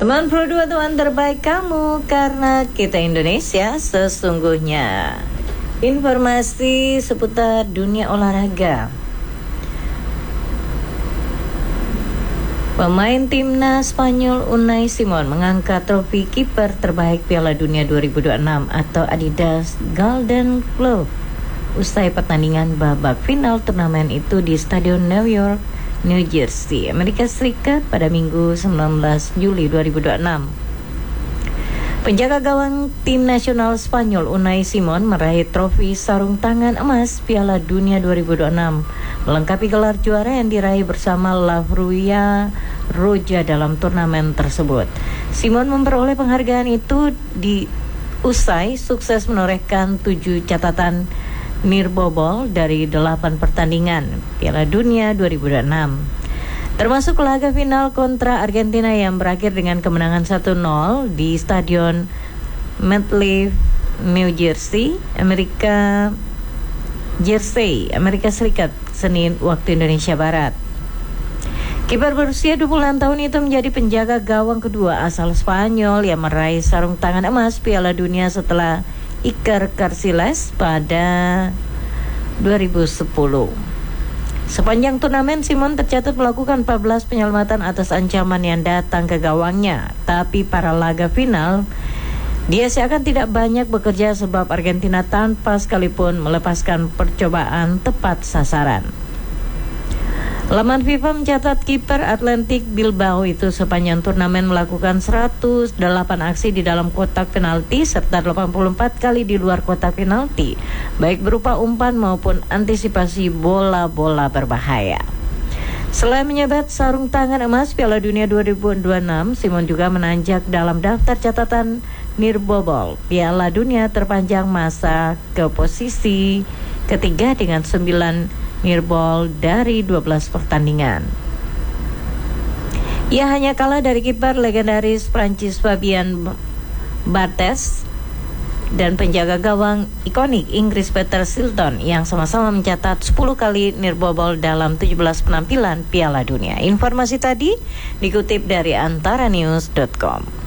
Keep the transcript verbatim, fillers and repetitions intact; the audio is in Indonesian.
Teman Pro dua, teman terbaik kamu, karena kita Indonesia sesungguhnya. Informasi seputar dunia olahraga. Pemain timnas Spanyol Unai Simon mengangkat trofi kiper terbaik Piala Dunia dua ribu dua puluh enam atau Adidas Golden Glove usai pertandingan babak final turnamen itu di Stadion New York, New Jersey, Amerika Serikat pada Minggu sembilan belas Juli dua ribu dua puluh enam. Penjaga gawang tim nasional Spanyol Unai Simon meraih trofi sarung tangan emas Piala Dunia dua ribu dua puluh enam, melengkapi gelar juara yang diraih bersama La Furia Roja dalam turnamen tersebut. Simon memperoleh penghargaan itu di usai sukses menorehkan tujuh catatan nirbobol dari delapan pertandingan Piala Dunia dua ribu dua puluh enam. Termasuk laga final kontra Argentina yang berakhir dengan kemenangan satu nol di Stadion MetLife, New Jersey, Amerika Jersey, Amerika Serikat, Senin waktu Indonesia Barat. Kiper berusia dua puluh enam tahun itu menjadi penjaga gawang kedua asal Spanyol yang meraih sarung tangan emas Piala Dunia setelah Iker Casillas pada dua ribu sepuluh. Sepanjang turnamen, Simon tercatat melakukan empat belas penyelamatan atas ancaman yang datang ke gawangnya. Tapi para laga final, dia seakan tidak banyak bekerja sebab Argentina tanpa sekalipun melepaskan percobaan tepat sasaran. Laman FIFA mencatat kiper Athletic Bilbao itu sepanjang turnamen melakukan seratus delapan aksi di dalam kotak penalti serta delapan puluh empat kali di luar kotak penalti, baik berupa umpan maupun antisipasi bola-bola berbahaya. Selain menyebat sarung tangan emas Piala Dunia dua ribu dua puluh enam, Simon juga menanjak dalam daftar catatan nirbobol Piala Dunia terpanjang masa ke posisi ketiga dengan sembilan nirbol dari dua belas pertandingan. Ia hanya kalah dari kiper legendaris Prancis Fabien Barthez dan penjaga gawang ikonik Inggris Peter Shilton yang sama-sama mencatat sepuluh kali nirbobol dalam tujuh belas penampilan Piala Dunia. Informasi tadi dikutip dari antara news dot com.